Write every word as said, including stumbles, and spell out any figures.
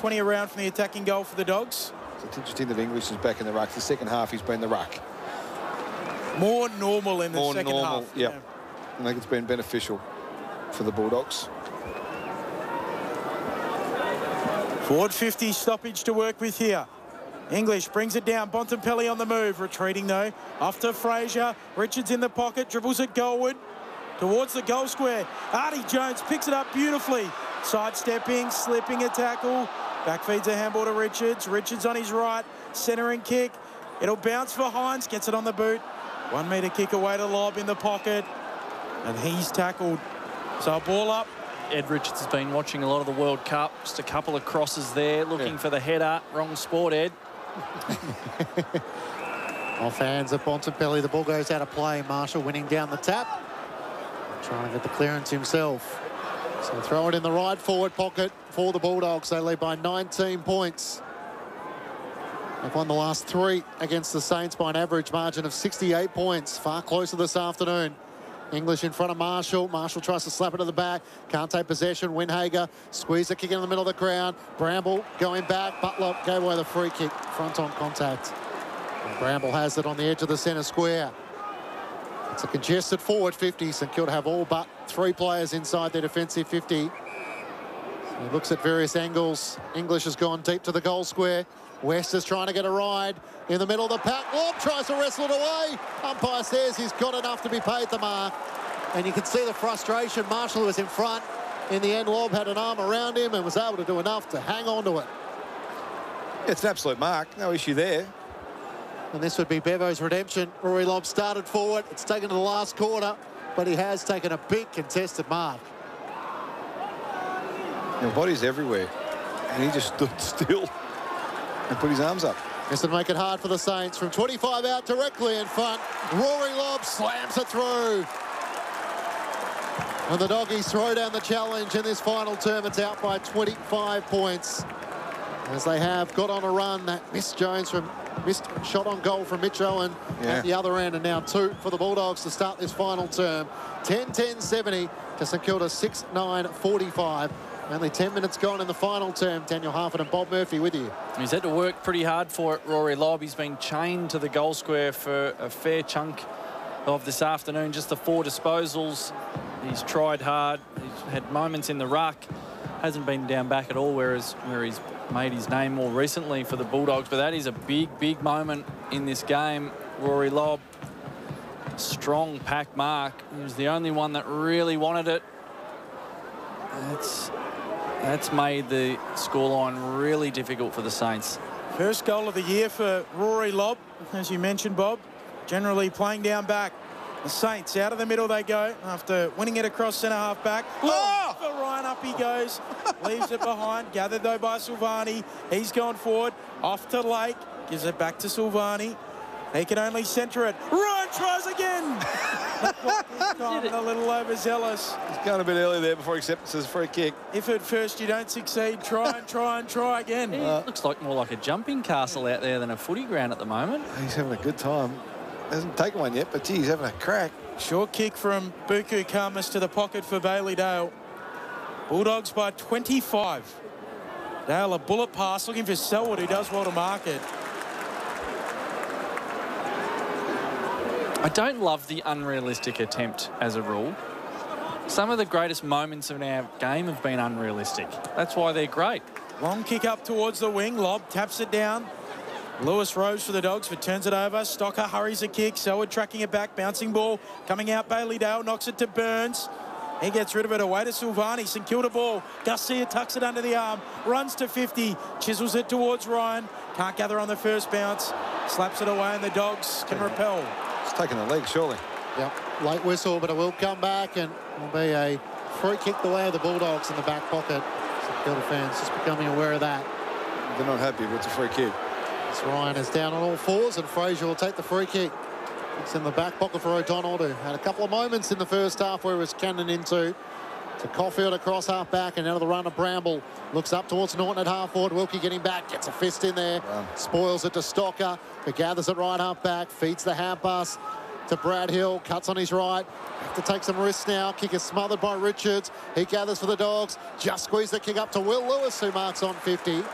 twenty around from the attacking goal for the Dogs. So it's interesting that English is back in the ruck. The second half, he's been the ruck. More normal in the More second normal, half. yep. I think it's been beneficial for the Bulldogs. Forward fifty stoppage to work with here. English brings it down. Bontempelli on the move. Retreating, though. Off to Fraser. Richards in the pocket. Dribbles it goalward. Towards the goal square. Artie Jones picks it up beautifully. Sidestepping, slipping a tackle. Back feeds a handball to Richards. Richards on his right. Centering kick. It'll bounce for Hines. Gets it on the boot. One metre kick away to Lobb in the pocket. And he's tackled. So a ball up. Ed Richards has been watching a lot of the World Cup. Just a couple of crosses there, looking yeah. for the header. Wrong sport, Ed. Off hands of Bontempelli. The ball goes out of play. Marshall winning down the tap. Trying to get the clearance himself. So throw it in the right forward pocket for the Bulldogs. They lead by nineteen points. They've won the last three against the Saints by an average margin of sixty-eight points. Far closer this afternoon. English in front of Marshall. Marshall tries to slap it to the back. Can't take possession. Winhager squeeze the kick in the middle of the ground. Bramble going back. Butler gave away the free kick. Front on contact. And Bramble has it on the edge of the centre square. It's a congested forward fifty. St Kilda have all but three players inside their defensive fifty. So he looks at various angles. English has gone deep to the goal square. West is trying to get a ride in the middle of the pack. Lobb tries to wrestle it away. Umpire says he's got enough to be paid the mark. And you can see the frustration. Marshall was in front. In the end, Lobb had an arm around him and was able to do enough to hang on to it. It's an absolute mark. No issue there. And this would be Bevo's redemption. Rory Lobb started forward. It's taken to the last quarter, but he has taken a big contested mark. The body's everywhere. And he just stood still and put his arms up. This would make it hard for the Saints. From twenty-five out directly in front. Rory Lobb slams it through. And the Doggies throw down the challenge in this final term. It's out by twenty-five points. As they have got on a run. That missed Jones from missed shot on goal from Mitch Owen yeah. at the other end. And now two for the Bulldogs to start this final term. ten ten seventy to St Kilda six nine forty-five. Only ten minutes gone in the final term. Daniel Harford and Bob Murphy with you. He's had to work pretty hard for it, Rory Lobb. He's been chained to the goal square for a fair chunk of this afternoon. Just the four disposals. He's tried hard. He's had moments in the ruck. Hasn't been down back at all, whereas where he's made his name more recently for the Bulldogs. But that is a big, big moment in this game. Rory Lobb, strong pack mark. He was the only one that really wanted it. That's... That's made the scoreline really difficult for the Saints. First goal of the year for Rory Lobb, as you mentioned, Bob. Generally playing down back. The Saints, out of the middle they go after winning it across centre-half back. Oh! For Ryan, up he goes. Leaves it behind. Gathered, though, by Silvani. He's gone forward. Off to Lake. Gives it back to Silvani. He can only centre it. Ryan tries again. Time, a little overzealous. He's gone a bit early there before acceptances for a kick. If at first you don't succeed, try and try and try again. It uh, looks like more like a jumping castle out there than a footy ground at the moment. He's having a good time. Hasn't taken one yet, but gee, he's having a crack. Short kick from Buku Khamis to the pocket for Bailey Dale. Bulldogs by twenty-five. Dale, a bullet pass, looking for Selwood, who does well to mark it. I don't love the unrealistic attempt as a rule. Some of the greatest moments in our game have been unrealistic. That's why they're great. Long kick up towards the wing. Lobb taps it down. Lewis Rose for the Dogs, but turns it over. Stocker hurries a kick. Selwood tracking it back. Bouncing ball coming out. Bailey Dale knocks it to Burns. He gets rid of it away to Silvani. St Kilda ball. Garcia tucks it under the arm. Runs to fifty. Chisels it towards Ryan. Can't gather on the first bounce. Slaps it away and the Dogs can repel. It's taking the leg, surely. Yep, late whistle, but it will come back and will be a free kick the way of the Bulldogs in the back pocket. St Kilda fans just becoming aware of that. They're not happy, but it's a free kick. As Ryan is down on all fours and Fraser will take the free kick. It's in the back pocket for O'Donnell, who had a couple of moments in the first half where he was cannon into to Caulfield across half back, and out of the run of Bramble. Looks up towards Norton at half forward. Wilkie getting back, gets a fist in there. Wow. Spoils it to Stocker, who gathers it right half back, feeds the hand pass to Brad Hill, cuts on his right. Have to take some risks now. Kick is smothered by Richards. He gathers for the Dogs. Just squeeze the kick up to Will Lewis, who marks on fifty.